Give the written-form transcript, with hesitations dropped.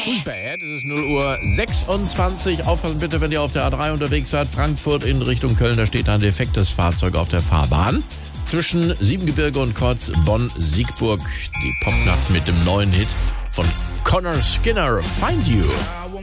Bad, es ist 0:26 Uhr. Aufpassen bitte, wenn ihr auf der A3 unterwegs seid. Frankfurt in Richtung Köln, da steht ein defektes Fahrzeug auf der Fahrbahn. Zwischen Siebengebirge und Kreuz Bonn-Siegburg. Die Popnacht mit dem neuen Hit von Connor Skinner, Find You.